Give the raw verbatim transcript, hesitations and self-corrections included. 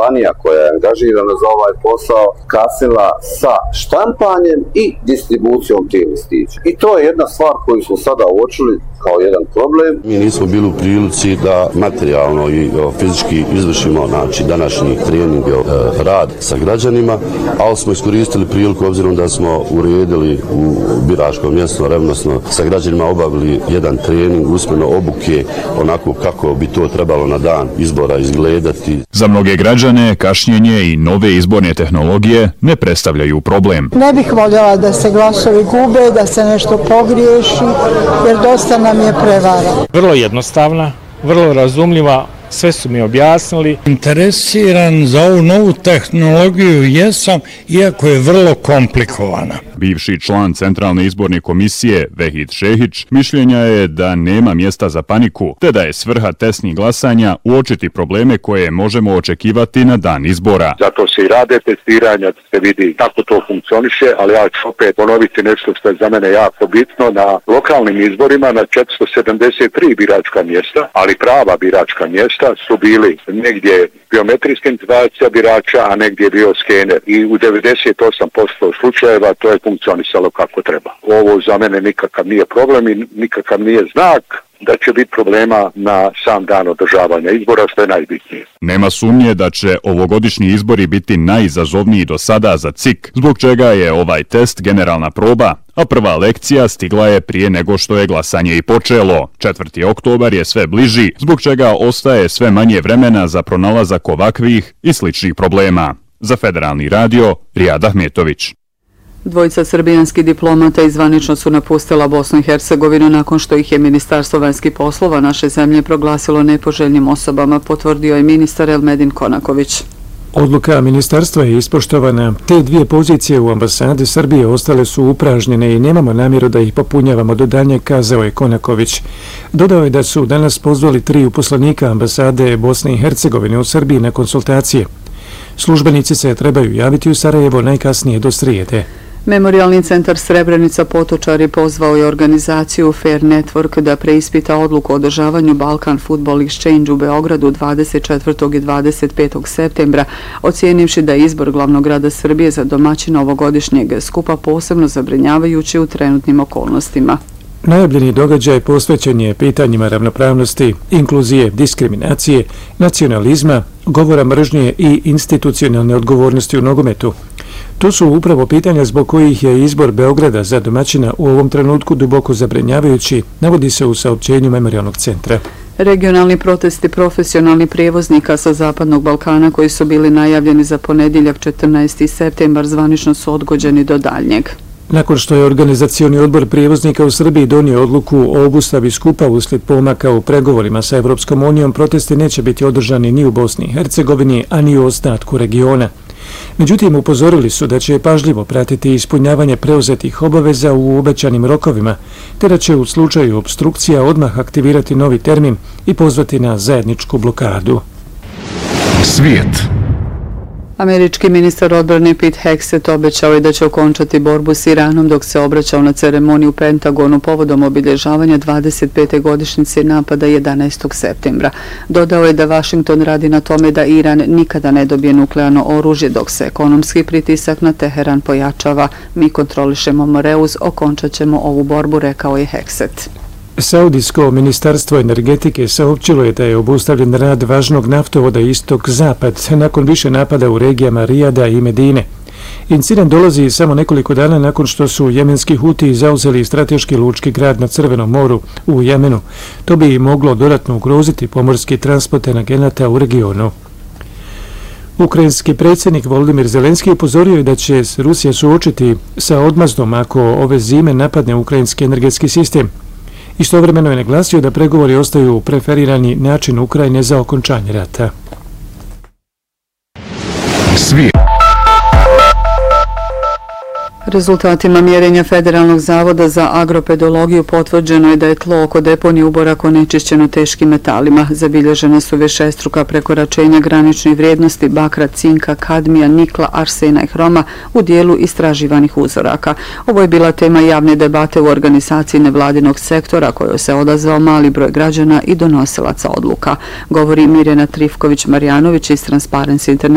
kompanija koja je angažirana za ovaj posao kasnila sa štampanjem i distribucijom tih listića. I to je jedna stvar koju smo sada uočili kao jedan problem. Mi nismo bili u prilici da materijalno i fizički izvršimo znači, današnji trening, rad sa građanima, ali smo iskoristili priliku obzirom da smo uredili u biračkom mjestu revnosno sa građanima obavili jedan trening usmeno obuke onako kako bi to trebalo na dan izbora izgledati. Za mnoge građane kašnjenje i nove izborne tehnologije ne predstavljaju problem. Ne bih voljela da se glasovi gube, da se nešto pogriješi, jer dosta nam je prevara. Vrlo jednostavna, vrlo razumljiva, sve su mi objasnili. Interesiran za ovu novu tehnologiju jesam, iako je vrlo komplikovana. Bivši član Centralne izborne komisije Vehid Šehić mišljenja je da nema mjesta za paniku, te da je svrha testnih glasanja uočiti probleme koje možemo očekivati na dan izbora. Zato se i rade testiranja, da se vidi kako to funkcioniše, ali ja ću opet ponoviti nešto što je za mene jako bitno. Na lokalnim izborima na četiristo sedamdeset tri biračka mjesta, ali prava biračka mjesta, su bili negdje biometrijska identifikacija birača, a negdje je bio skener. I u devedeset osam posto slučajeva to je funkcionisalo kako treba. Ovo za mene nikakav nije problem i nikakav nije znak da će biti problema na sam dan održavanja izbora, što je najbitnije. Nema sumnje da će ovogodišnji izbori biti najizazovniji do sada za C I K, zbog čega je ovaj test generalna proba, a prva lekcija stigla je prije nego što je glasanje i počelo. četvrti oktobar je sve bliži, zbog čega ostaje sve manje vremena za pronalazak ovakvih i sličnih problema. Za Federalni radio, Rijad Ahmetović. Dvojica srbijanskih diplomata izvanično su napustila Bosnu i Hercegovinu nakon što ih je Ministarstvo vanjskih poslova naše zemlje proglasilo nepoželjnim osobama, potvrdio je ministar Elmedin Konaković. Odluka ministarstva je ispoštovana. Te dvije pozicije u ambasadi Srbije ostale su upražnjene i nemamo namjeru da ih popunjavamo do daljnjeg, kazao je Konaković. Dodao je da su danas pozvali tri uposlenika ambasade Bosne i Hercegovine u Srbiji na konsultacije. Službenici se trebaju javiti u Sarajevo najkasnije do srijede. Memorialni centar Srebrenica Potočari pozvao je organizaciju Fair Network da preispita odluku o održavanju Balkan Football Exchange u Beogradu dvadeset četvrtog i dvadeset petog septembra, ocijenivši da je izbor glavnog grada Srbije za domaćina ovogodišnjeg skupa posebno zabrinjavajući u trenutnim okolnostima. Najavljeni događaj posvećen je pitanjima ravnopravnosti, inkluzije, diskriminacije, nacionalizma, govora mržnje i institucionalne odgovornosti u nogometu. To su upravo pitanja zbog kojih je izbor Beograda za domaćina u ovom trenutku duboko zabrinjavajući, navodi se u saopćenju Memorialnog centra. Regionalni protesti profesionalnih prijevoznika sa Zapadnog Balkana koji su bili najavljeni za ponedjeljak četrnaesti septembar zvanično su odgođeni do daljnjeg. Nakon što je organizacioni odbor prijevoznika u Srbiji donio odluku o obustavi skupa uslijed pomaka u pregovorima sa Evropskom unijom, protesti neće biti održani ni u Bosni i Hercegovini, a ni u ostatku regiona. Međutim, upozorili su da će pažljivo pratiti ispunjavanje preuzetih obaveza u obećanim rokovima, te da će u slučaju opstrukcija odmah aktivirati novi termin i pozvati na zajedničku blokadu. Svijet. Američki ministar odbrane Pete Hegseth obećao je da će okončati borbu s Iranom dok se obraćao na ceremoniju u Pentagonu povodom obilježavanja dvadeset pete godišnjice napada jedanaestog septembra. Dodao je da Washington radi na tome da Iran nikada ne dobije nuklearno oružje dok se ekonomski pritisak na Teheran pojačava. Mi kontrolišemo Moreuz, okončat ćemo ovu borbu, rekao je Hegseth. Saudijsko ministarstvo energetike saopćilo je da je obustavljen rad važnog naftovoda istok-zapad nakon više napada u regijama Rijada i Medine. Incident dolazi samo nekoliko dana nakon što su jemenski Huti zauzeli strateški lučki grad na Crvenom moru u Jemenu. To bi moglo dodatno ugroziti pomorski transport energenata u regionu. Ukrajinski predsjednik Volodimir Zelenski upozorio je da će Rusija suočiti sa odmazdom ako ove zime napadne ukrajinski energetski sistem. Istovremeno je naglasio da pregovori ostaju preferirani način Ukrajine za okončanje rata. Svijet. Rezultatima mjerenja Federalnog zavoda za agropedologiju potvrđeno je da je tlo oko deponije Uborak onečišćeno teškim metalima. Zabilježene su višestruka prekoračenja graničnih vrijednosti bakra, cinka, kadmija, nikla, arsena i hroma u dijelu istraživanih uzoraka. Ovo je bila tema javne debate u organizaciji nevladinog sektora kojoj se odazvao mali broj građana i donosilaca odluka. Govori Mirjana Trifković-Marjanović iz Transparency International.